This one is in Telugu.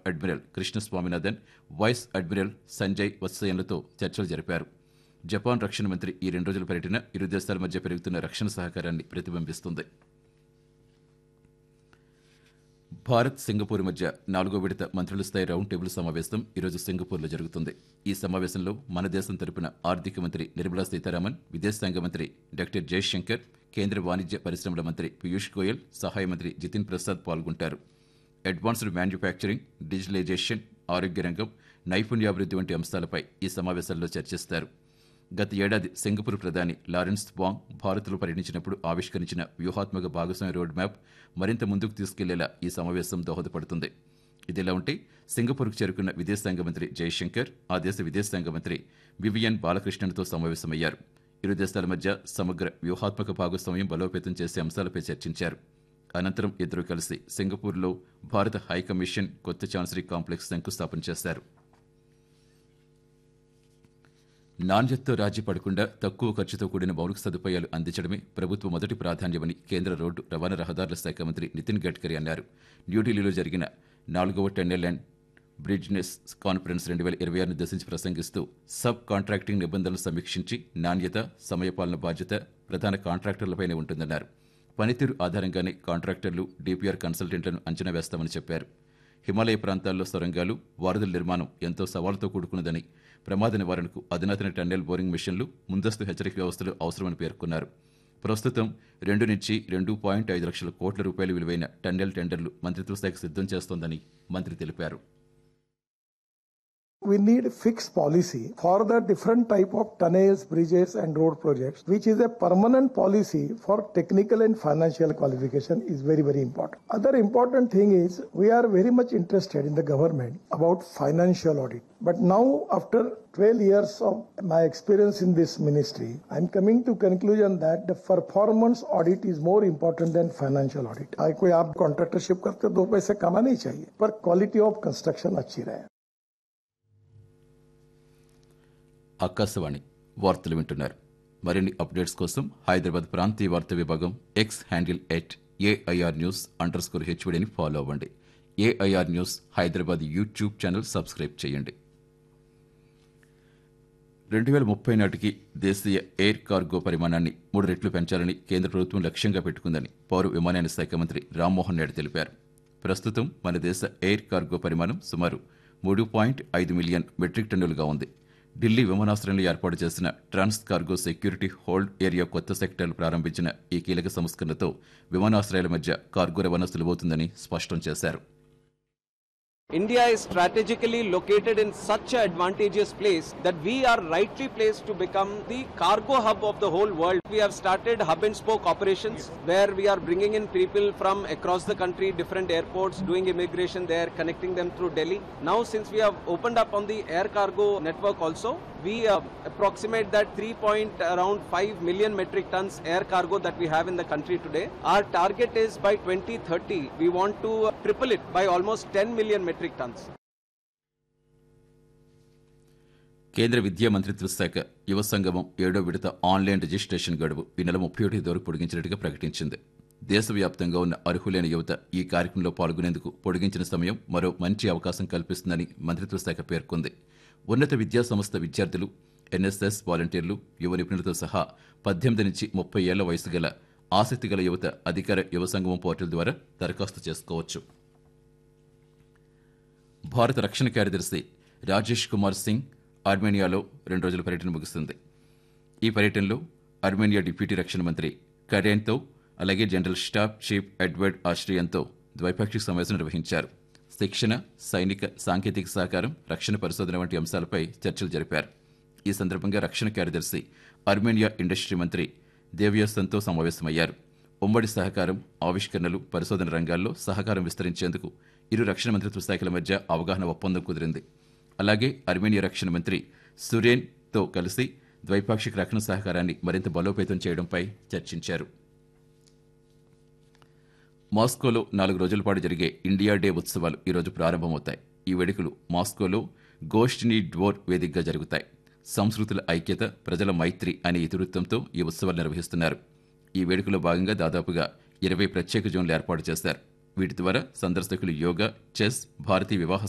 Admiral Krishna Swaminathan, vice admiral Sanjay వత్సయన్లతో చర్చలు జరిపారు. జపాన్ రక్షణ మంత్రి ఈ 2 రోజుల పర్యటన ఇరు దేశాల మధ్య పెరుగుతున్న రక్షణ సహకారాన్ని ప్రతిబింబిస్తుంది. భారత్ సింగపూర్ మధ్య 4వ విడత మంత్రుల స్థాయి రౌండ్ టేబుల్ సమావేశం ఈరోజు సింగపూర్లో జరుగుతుంది. ఈ సమావేశంలో మన దేశం తరపున ఆర్థిక మంత్రి నిర్మలా సీతారామన్, విదేశాంగ మంత్రి డాక్టర్ జయశంకర్, కేంద్ర వాణిజ్య పరిశ్రమల మంత్రి పీయూష్ గోయల్, సహాయ మంత్రి జితిన్ ప్రసాద్ పాల్గొంటారు. అడ్వాన్స్డ్ మ్యానుఫ్యాక్చరింగ్, డిజిటలైజేషన్, ఆరోగ్య రంగం, నైపుణ్యాభివృద్ధి వంటి అంశాలపై ఈ సమావేశాల్లో చర్చిస్తారు. గత ఏడాది సింగపూర్ ప్రధాని లారెన్స్ వాంగ్ భారత్లో పర్యటించినప్పుడు ఆవిష్కరించిన వ్యూహాత్మక భాగస్వామ్య రోడ్ మ్యాప్ మరింత ముందుకు తీసుకెళ్లేలా ఈ సమావేశం దోహదపడుతుంది. ఇదిలా ఉంటే సింగపూర్కు చేరుకున్న విదేశాంగ మంత్రి జయశంకర్ ఆ దేశ విదేశాంగ మంత్రి వివియన్ బాలకృష్ణన్తో సమావేశమయ్యారు. ఇరు దేశాల మధ్య సమగ్ర వ్యూహాత్మక భాగస్వామ్యం బలోపేతం చేసే అంశాలపై చర్చించారు. అనంతరం ఇద్దరూ కలిసి సింగపూర్లో భారత హైకమిషన్ కొత్త చాన్సరీ కాంప్లెక్స్ శంకుస్థాపన చేశారు. నాణ్యతతో రాజీ పడకుండా తక్కువ ఖర్చుతో కూడిన మౌలిక సదుపాయాలు అందించడమే ప్రభుత్వ మొదటి ప్రాధాన్యమని కేంద్ర రోడ్డు రవాణా రహదారుల శాఖ మంత్రి నితిన్ గడ్కరీ అన్నారు. న్యూఢిల్లీలో జరిగిన 4వ టన్నెల్ అండ్ బ్రిడ్జ్నెస్ కాన్ఫరెన్స్ 2026ను ఉద్దేశించి ప్రసంగిస్తూ సబ్ కాంట్రాక్టింగ్ నిబంధనలు సమీక్షించి నాణ్యత, సమయపాలన బాధ్యత ప్రధాన కాంట్రాక్టర్లపైనే ఉంటుందన్నారు. పనితీరు ఆధారంగానే కాంట్రాక్టర్లు, డీపీఆర్ కన్సల్టెంట్లను అంచనా వేస్తామని చెప్పారు. హిమాలయ ప్రాంతాల్లో సొరంగాలు, వారధుల నిర్మాణం ఎంతో సవాలుతో కూడుకున్నదని, ప్రమాద నివారణకు అధునాతన టన్నెల్ బోరింగ్ మిషన్లు, ముందస్తు హెచ్చరిక వ్యవస్థలు అవసరమని పేర్కొన్నారు. ప్రస్తుతం 2 నుంచి 2.5 లక్షల కోట్ల రూపాయల విలువైన టన్నెల్ టెండర్లు మంత్రిత్వ శాఖ సిద్ధం చేస్తోందని మంత్రి తెలిపారు. We need a fixed policy for the different type of tunnels, bridges and road projects, which is a permanent policy for technical and financial qualification is very, very important. Other important thing is we are very much interested in the government about financial audit. But now after 12 years of my experience in this ministry, I am coming to conclusion that the performance audit is more important than financial audit. कोई आप कॉन्ट्रैक्टरशिप करते 2 पैसे कमाने ही चाहिए, पर क्वालिटी ऑफ कंस्ट्रक्शन अच्छी रहे. ఆకాశవాణి వార్తలు వింటున్నారు. మరిన్ని అప్డేట్స్ కోసం హైదరాబాద్ ప్రాంతీయ వార్తా విభాగం ఎక్స్ హ్యాండిల్ @AIR News_HVDని ఫాలో అవ్వండి. AIR news Hyderabad YouTube channel subscribe చేయండి. 2030 నాటికి దేశీయ ఎయిర్ కార్గో పరిమాణాన్ని 3 రెట్లు పెంచాలని కేంద్ర ప్రభుత్వం లక్ష్యంగా పెట్టుకుందని పౌర విమానయాన శాఖ మంత్రి రామ్మోహన్ నాయుడు తెలిపారు. ప్రస్తుతం మన దేశ ఎయిర్ కార్గో పరిమాణం సుమారు 3.5 మిలియన్ మెట్రిక్ టన్నులుగా ఉంది. ఢిల్లీ విమానాశ్రయంలో ఏర్పాటు చేసిన ట్రాన్స్ కార్గో సెక్యూరిటీ హోల్డ్ ఏరియా కొత్త సెక్టార్లు ప్రారంభించిన ఈ కీలక సంస్కరణతో విమానాశ్రయాల మధ్య కార్గో రవాణా సులువవుతుందని స్పష్టం చేశారు. India is strategically located in such an advantageous place that we are rightly placed to become the cargo hub of the whole world. We have started hub and spoke operations where we are bringing in people from across the country, different airports, doing immigration there, connecting them through Delhi. Now since we have opened up on the air cargo network also, we approximate that 3.5 million metric tons air cargo that we have in the country today. Our target is by 2030, we want to triple it by almost 10 million metric tons. కేంద్ర విద్యా మంత్రిత్వ శాఖ యువ సంగమం 7వ విడత ఆన్లైన్ రిజిస్ట్రేషన్ గడువు ఈ నెల 31 వరకు పొడిగించినట్టుగా ప్రకటించింది. దేశవ్యాప్తంగా ఉన్న అర్హులైన యువత ఈ కార్యక్రమంలో పాల్గొనేందుకు పొడిగించిన సమయం మరో మంచి అవకాశం కల్పిస్తుందని మంత్రిత్వ శాఖ పేర్కొంది. ఉన్నత విద్యా సంస్థ విద్యార్థులు, NSS వాలంటీర్లు, యువ నిపుణులతో సహా 18 నుంచి 30 ఏళ్ల వయసు గల ఆసక్తి గల యువత అధికార యువ సంగమం పోర్టల్ ద్వారా దరఖాస్తు చేసుకోవచ్చు. భారత రక్షణ కార్యదర్శి రాజేష్ కుమార్ సింగ్ ఆర్మేనియాలో 2 రోజుల పర్యటన ముగుస్తుంది. ఈ పర్యటనలో ఆర్మేనియా డిప్యూటీ రక్షణ మంత్రి కరేన్తో, అలాగే జనరల్ స్టాఫ్ చీఫ్ ఎడ్వర్డ్ ఆస్ట్రియన్తో ద్వైపాక్షిక సమావేశం నిర్వహించారు. శిక్షణ, సైనిక సాంకేతిక సహకారం, రక్షణ పరిశోధన వంటి అంశాలపై చర్చలు జరిపారు. ఈ సందర్భంగా రక్షణ కార్యదర్శి ఆర్మేనియా ఇండస్ట్రీ మంత్రి దేవ్యాసన్తో సమావేశమయ్యారు. ఉమ్మడి సహకారం, ఆవిష్కరణలు, పరిశోధన రంగాల్లో సహకారం విస్తరించేందుకు ఇరు రక్షణ మంత్రిత్వ శాఖల మధ్య అవగాహన ఒప్పందం కుదిరింది. అలాగే ఆర్మేనియా రక్షణ మంత్రి సురేన్తో కలిసి ద్వైపాక్షిక రక్షణ సహకారాన్ని మరింత బలోపేతం చేయడంపై చర్చించారు. మాస్కోలో 4 రోజుల పాటు జరిగే ఇండియా డే ఉత్సవాలు ఈరోజు ప్రారంభమవుతాయి. ఈ వేడుకలు మాస్కోలో గోష్ఠిని డ్వోర్ వేదికగా జరుగుతాయి. సంస్కృతుల ఐక్యత, ప్రజల మైత్రి అనే ఇతివృత్తంతో ఈ ఉత్సవాలు నిర్వహిస్తున్నారు. ఈ వేడుకలో భాగంగా దాదాపుగా 20 ప్రత్యేక జోన్లు ఏర్పాటు చేశారు. వీటి ద్వారా సందర్శకులు యోగా, చెస్, భారతీయ వివాహ